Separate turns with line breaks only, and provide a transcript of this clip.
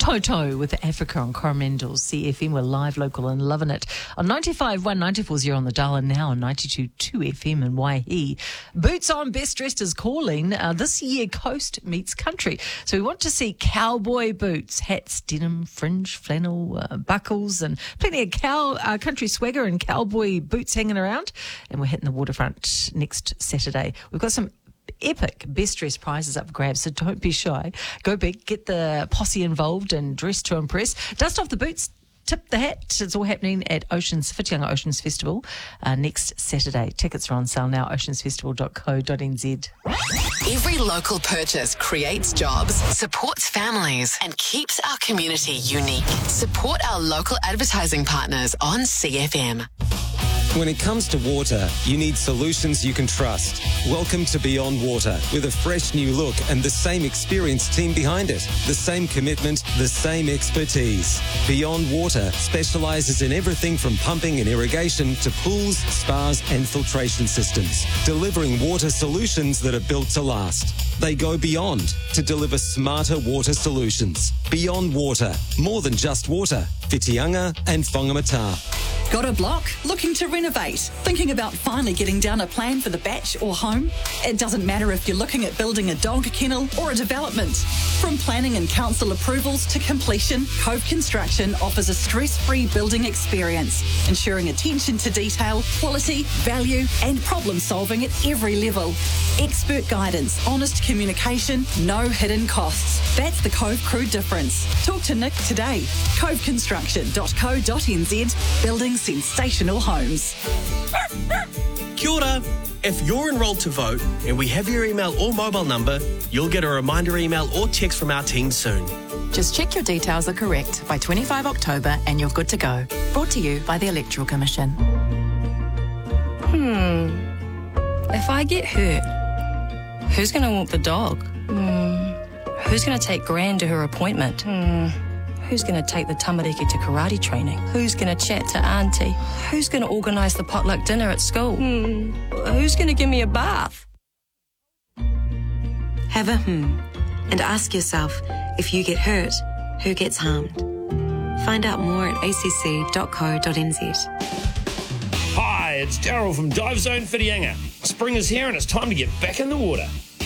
Toto with Africa on Coromandel CFM. We're live, local and loving it. On 95.1, 94.0 on the dial, and now on 92.2 FM in Waihi. Boots on, best dressed is calling. This year, coast meets country. So we want to see cowboy boots, hats, denim, fringe, flannel, buckles, and plenty of country swagger and cowboy boots hanging around. And we're hitting the waterfront next Saturday. We've got some epic best dress prizes up for grabs, so don't be shy. Go big, get the posse involved and dress to impress. Dust off the boots, tip the hat. It's all happening at Whitianga Oceans Festival next Saturday. Tickets are on sale now, oceansfestival.co.nz.
Every local purchase creates jobs, supports families, and keeps our community unique. Support our local advertising partners on CFM.
When it comes to water, you need solutions you can trust. Welcome to Beyond Water, with a fresh new look and the same experienced team behind it. The same commitment, the same expertise. Beyond Water specialises in everything from pumping and irrigation to pools, spas and filtration systems, delivering water solutions that are built to last. They go beyond to deliver smarter water solutions. Beyond Water, more than just water. Whitianga and Whangamata.
Got a block? Looking to renovate? Thinking about finally getting down a plan for the batch or home? It doesn't matter if you're looking at building a dog kennel or a development. From planning and council approvals to completion, Cove Construction offers a stress-free building experience, ensuring attention to detail, quality, value and problem solving at every level. Expert guidance, honest communication, no hidden costs. That's the Cove Crew difference. Talk to Nick today. coveconstruction.co.nz, building sensational homes.
Kia ora. If you're enrolled to vote and we have your email or mobile number, you'll get a reminder email or text from our team soon.
Just check your details are correct by 25 October and you're good to go. Brought to you by the Electoral Commission.
If I get hurt, who's going to walk the dog? Who's going to take Gran to her appointment? Who's going to take the tamariki to karate training? Who's going to chat to Auntie? Who's going to organise the potluck dinner at school? Who's going to give me a bath?
Have a and ask yourself, if you get hurt, who gets harmed? Find out more at acc.co.nz.
Hi, it's Daryl from Dive Zone Whitianga. Spring is here and it's time to get back in the water.